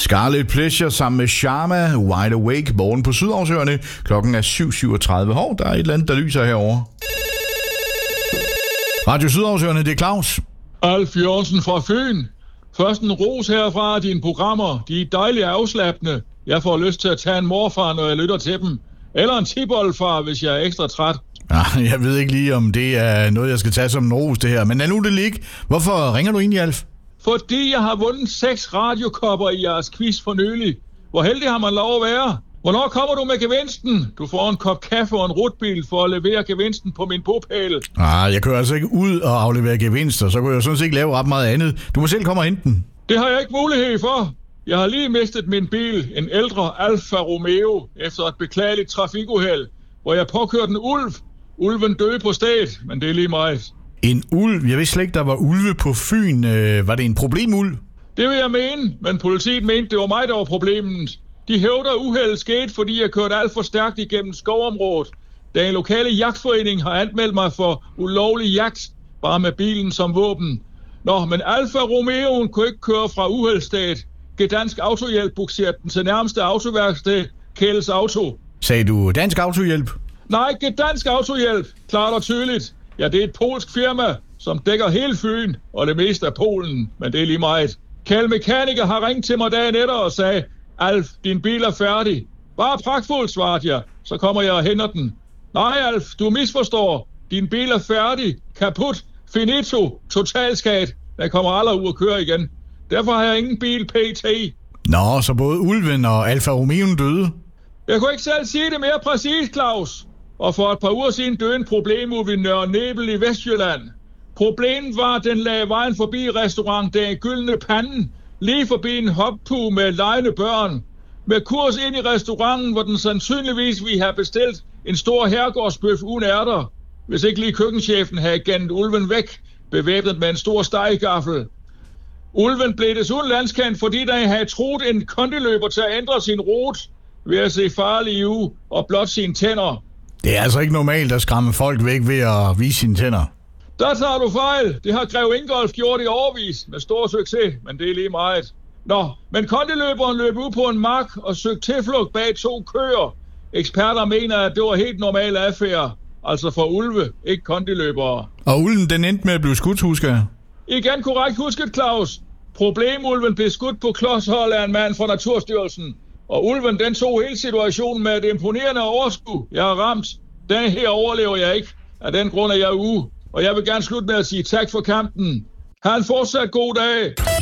Scarlet Pleasure sammen med Sharma, Wide Awake, morgen på Sydhavsøerne. Klokken er 7.37. Hov, der er et eller andet, der lyser herovre. Radio Sydhavsøerne, det er Claus. Alf Jørgensen fra Fyn. Først en ros herfra af dine programmer. De er dejligt afslappende. Jeg får lyst til at tage en morfar, når jeg lytter til dem. Eller en tiboldfar, hvis jeg er ekstra træt. Jeg ved ikke lige, om det er noget, jeg skal tage som en ros, det her. Men lad nu det ligge. Hvorfor ringer du egentlig, Alf? Fordi jeg har vundet 6 radiokopper i jeres quiz for nylig. Hvor heldig har man lov at være? Hvornår kommer du med gevinsten? Du får en kop kaffe og en rutbil for at levere gevinsten på min bopæl. Jeg kører altså ikke ud og aflevere gevinster, så kunne jeg sådan set ikke lave ret meget andet. Du må selv komme og hente den. Det har jeg ikke mulighed for. Jeg har lige mistet min bil, en ældre Alfa Romeo, efter et beklageligt trafikuheld, hvor jeg påkørte en ulv. Ulven døde på stedet, men det er lige meget. En ulv? Jeg vidste slet ikke, der var ulve på Fyn. Var det en problemulv? Det vil jeg mene, men politiet mente, det var mig, der var problemet. De hævder, uheldet skete, fordi jeg kørte alt for stærkt igennem skovområdet. Da en lokale jagtforening har anmeldt mig for ulovlig jagt, bare med bilen som våben. Men Alfa Romeoen kunne ikke køre fra uheldsstedet. Dansk Autohjælp bukserede den til nærmeste autoværksted, Kældes Auto. Sagde du Dansk Autohjælp? Nej, Dansk Autohjælp. Klart og tydeligt. Ja, det er et polsk firma, som dækker hele Fyn og det meste af Polen, men det er lige meget. Kjeld Mekaniker har ringet til mig dagen efter og sagde, Alf, din bil er færdig. Bare pragtfuldt, svarede jeg. Så kommer jeg og henter den. Nej, Alf, du misforstår. Din bil er færdig. Kaput. Finito. Totalskat. Den kommer aldrig ud at køre igen. Derfor har jeg ingen bil pt. Så både ulven og Alfa Romeoen døde? Jeg kunne ikke selv sige det mere præcist, Claus. Og for et par uger siden døde en problemuv ved Nørre Nebel i Vestjylland. Problemet var, at den lagde vejen forbi restaurant Den Gyldne Panden, lige forbi en hoppu med legende børn. Med kurs ind i restauranten, hvor den sandsynligvis ville have bestilt en stor herregårdsbøf uden ærter, hvis ikke lige køkkenchefen havde gennet ulven væk, bevæbnet med en stor stegegaffel. Ulven blev desuden landskendt, fordi den havde truet en kondiløber til at ændre sin rute ved at se farlig ud og blot sine tænder. Det er altså ikke normalt at skræmme folk væk ved at vise sine tænder. Der tager du fejl. Det har Grev Ingolf gjort i årevis med stor succes, men det er lige meget. Men kondiløberen løb ud på en mark og søgte tilflugt bag 2 køer. Eksperter mener, at det var helt normal adfærd. Altså for ulve, ikke kondiløbere. Og ulven, den endte med at blive skudt, husker jeg. Igen korrekt husket, Claus. Problemulven blev skudt på klodshold af en mand fra Naturstyrelsen. Og ulven, den tog hele situationen med et imponerende overskud. Jeg har ramt. Den her overlever jeg ikke. Af den grund er jeg ude. Og jeg vil gerne slutte med at sige tak for kampen. Ha' en fortsat god dag.